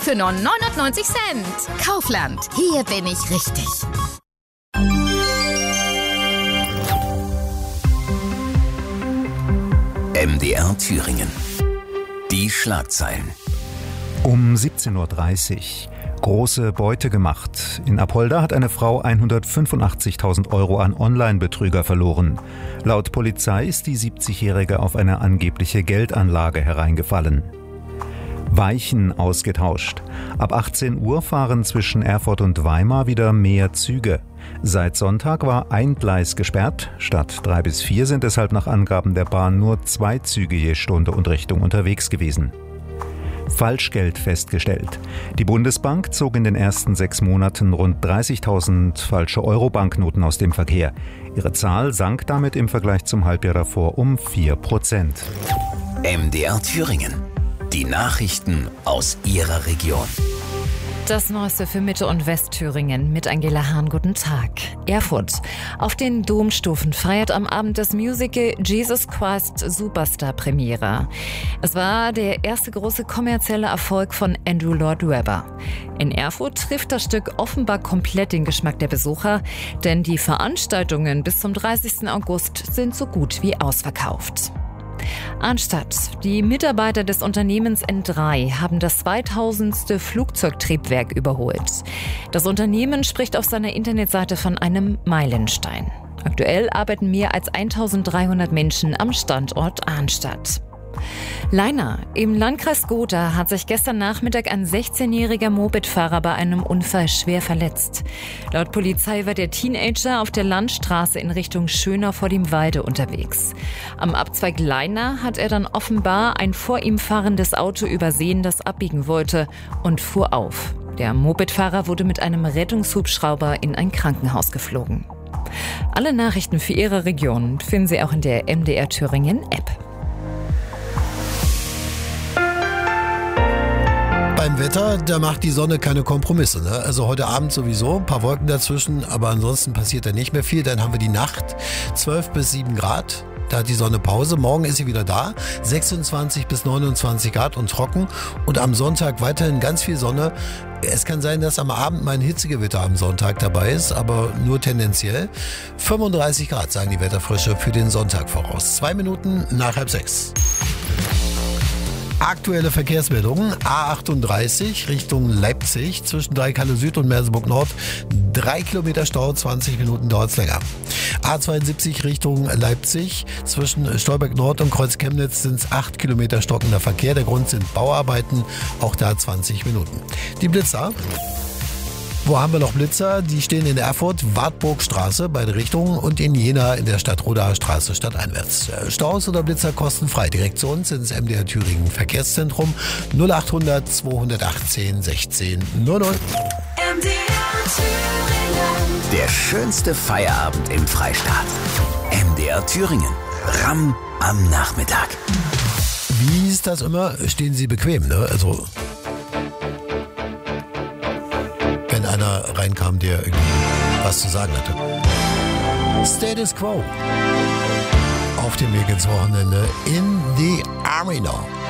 für nur 99 Cent. Kaufland, hier bin ich richtig. MDR Thüringen. Die Schlagzeilen. Um 17.30 Uhr. Große Beute gemacht. In Apolda hat eine Frau 185.000 € an Online-Betrüger verloren. Laut Polizei ist die 70-Jährige auf eine angebliche Geldanlage hereingefallen. Weichen ausgetauscht. Ab 18 Uhr fahren zwischen Erfurt und Weimar wieder mehr Züge. Seit Sonntag war ein Gleis gesperrt. Statt 3 bis 4 sind deshalb nach Angaben der Bahn nur 2 Züge je Stunde und Richtung unterwegs gewesen. Falschgeld festgestellt. Die Bundesbank zog in den ersten 6 Monaten rund 30.000 falsche Euro-Banknoten aus dem Verkehr. Ihre Zahl sank damit im Vergleich zum Halbjahr davor um 4%. MDR Thüringen. Die Nachrichten aus Ihrer Region. Das Neueste für Mitte- und Westthüringen mit Angela Hahn. Guten Tag. Erfurt. Auf den Domstufen feiert am Abend das Musical Jesus Christ Superstar Premiere. Es war der erste große kommerzielle Erfolg von Andrew Lloyd Webber. In Erfurt trifft das Stück offenbar komplett den Geschmack der Besucher, denn die Veranstaltungen bis zum 30. August sind so gut wie ausverkauft. Arnstadt. Die Mitarbeiter des Unternehmens N3 haben das 2000. Flugzeugtriebwerk überholt. Das Unternehmen spricht auf seiner Internetseite von einem Meilenstein. Aktuell arbeiten mehr als 1300 Menschen am Standort Arnstadt. Leina. Im Landkreis Gotha hat sich gestern Nachmittag ein 16-jähriger Mopedfahrer bei einem Unfall schwer verletzt. Laut Polizei war der Teenager auf der Landstraße in Richtung Schönau vor dem Walde unterwegs. Am Abzweig Leina hat er dann offenbar ein vor ihm fahrendes Auto übersehen, das abbiegen wollte, und fuhr auf. Der Mopedfahrer wurde mit einem Rettungshubschrauber in ein Krankenhaus geflogen. Alle Nachrichten für Ihre Region finden Sie auch in der MDR Thüringen App. Beim Wetter, da macht die Sonne keine Kompromisse. Ne? Also heute Abend sowieso, ein paar Wolken dazwischen, aber ansonsten passiert da nicht mehr viel. Dann haben wir die Nacht, 12 bis 7 Grad. Da hat die Sonne Pause. Morgen ist sie wieder da. 26 bis 29 Grad und trocken. Und am Sonntag weiterhin ganz viel Sonne. Es kann sein, dass am Abend mal ein Hitzegewitter am Sonntag dabei ist, aber nur tendenziell. 35 Grad, sagen die Wetterfrische für den Sonntag voraus. 2 Minuten nach 5:30. Aktuelle Verkehrsmeldungen. A38 Richtung Leipzig zwischen Dreikalle Süd und Merseburg Nord. 3 Kilometer Stau, 20 Minuten dauert es länger. A72 Richtung Leipzig zwischen Stolberg Nord und Kreuz Chemnitz sind es 8 Kilometer stockender Verkehr. Der Grund sind Bauarbeiten, auch da 20 Minuten. Die Blitzer. Wo haben wir noch Blitzer? Die stehen in Erfurt, Wartburgstraße, beide Richtungen, und in Jena in der Stadtrodaer Straße stadteinwärts. Staus oder Blitzer kostenfrei. Direkt zu uns ins MDR Thüringen Verkehrszentrum 0800 218 16 00. MDR Thüringen. Der schönste Feierabend im Freistaat. MDR Thüringen. Ramm am Nachmittag. Wie ist das immer? Stehen Sie bequem, ne? Also wenn einer reinkam, der irgendwie was zu sagen hatte. Status Quo. Auf dem Weg ins Wochenende in the Arena.